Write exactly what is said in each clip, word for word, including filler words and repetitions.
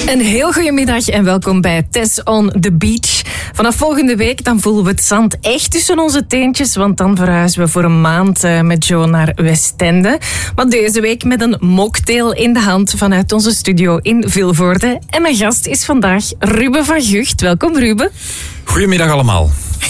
Een heel goede middag en welkom bij Tess on the Beach. Vanaf volgende week dan voelen we het zand echt tussen onze teentjes, want dan verhuizen we voor een maand uh, met Jo naar Westende. Maar deze week met een mocktail in de hand vanuit onze studio in Vilvoorde. En mijn gast is vandaag Ruben van Gucht. Welkom Ruben. Goedemiddag allemaal.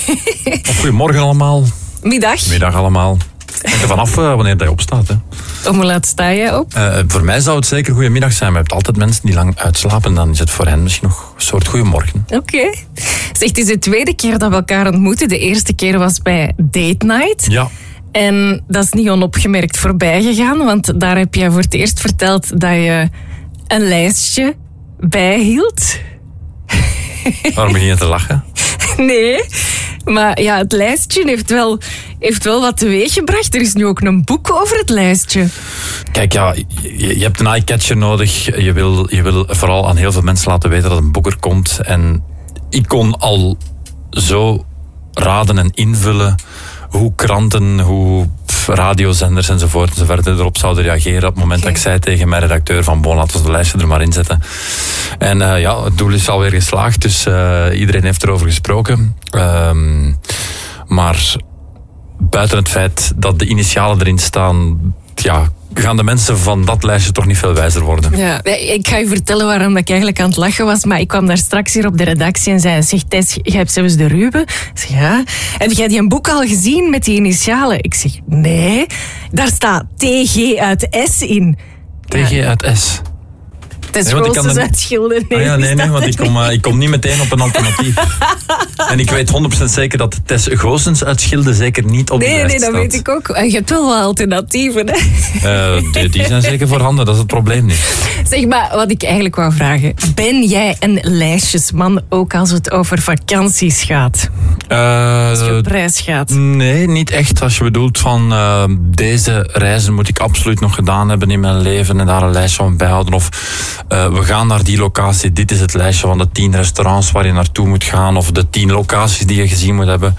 Of goedemorgen allemaal. Middag. Middag allemaal. Hangt er vanaf uh, wanneer dat je opstaat. Hè. Om hoe laat sta jij op? Uh, voor mij zou het zeker goedemiddag zijn. Maar je hebt altijd mensen die lang uitslapen. Dan is het voor hen misschien nog een soort goedemorgen. Oké. Okay. Zeg, het is de tweede keer dat we elkaar ontmoeten. De eerste keer was bij Date Night. Ja. En dat is niet onopgemerkt voorbij gegaan. Want daar heb je voor het eerst verteld dat je een lijstje bijhield. Waarom begin je te lachen? Nee, maar ja, het lijstje heeft wel, heeft wel wat teweeggebracht. Er is nu ook een boek over het lijstje. Kijk, ja, je, je hebt een eye-catcher nodig. Je wil, je wil vooral aan heel veel mensen laten weten dat een boek er komt. En ik kon al zo raden en invullen hoe kranten, hoe radiozenders enzovoort enzovoort erop zouden reageren op het moment okay. dat ik zei tegen mijn redacteur van bon, laten we de lijstje er maar in zetten. En uh, ja, het doel is alweer geslaagd, dus uh, iedereen heeft erover gesproken. Um, maar buiten het feit dat de initialen erin staan, ja, gaan de mensen van dat lijstje toch niet veel wijzer worden. Ja, ik ga je vertellen waarom ik eigenlijk aan het lachen was, maar ik kwam daar straks hier op de redactie en zei, zeg Tess, jij hebt zelfs de Ruben? Ik zeg, ja. Heb jij die een boek al gezien met die initialen? Ik zeg, nee. Daar staat T G uit S in. T G ja. uit S? Tess nee, Goossens uit Schilder. Nee, ah ja, nee, nee, want ik kom, uh, ik kom niet meteen op een alternatief. En ik weet honderd procent zeker dat Tess Goossens uit Schilder zeker niet op de nee, lijst nee, staat. Nee, dat weet ik ook. Je hebt wel wat alternatieven, hè? Uh, die, die zijn zeker voorhanden, dat is het probleem niet. Zeg maar, wat ik eigenlijk wou vragen. Ben jij een lijstjesman, ook als het over vakanties gaat? Uh, als je op reis gaat? Nee, niet echt. Als je bedoelt van uh, deze reizen moet ik absoluut nog gedaan hebben in mijn leven en daar een lijstje van bijhouden. Of uh, we gaan naar die locatie, dit is het lijstje van de tien restaurants waar je naartoe moet gaan of de tien locaties die je gezien moet hebben.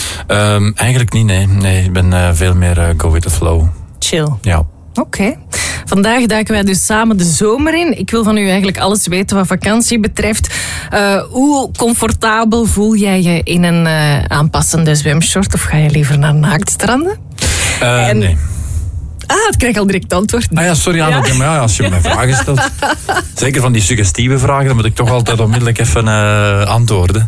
Um, eigenlijk niet, nee. nee ik ben uh, veel meer uh, go with the flow. Chill. Ja. Oké. Okay. Vandaag duiken wij dus samen de zomer in. Ik wil van u eigenlijk alles weten wat vakantie betreft. Uh, hoe comfortabel voel jij je in een uh, aanpassende zwemshort? Of ga je liever naar naaktstranden? Uh, en... Nee. Ah, ik krijg al direct antwoord. Ah ja, sorry, ja? Ja, maar ja, als je me vragen stelt. Zeker van die suggestieve vragen, dan moet ik toch altijd onmiddellijk even uh, antwoorden.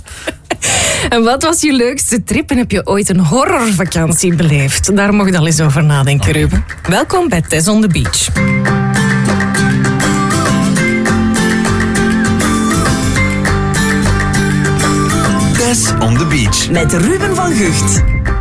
En wat was je leukste trip en heb je ooit een horrorvakantie beleefd? Daar mocht je al eens over nadenken, okay. Ruben. Welkom bij Tess on the Beach. Tess on the Beach. Met Ruben van Gucht.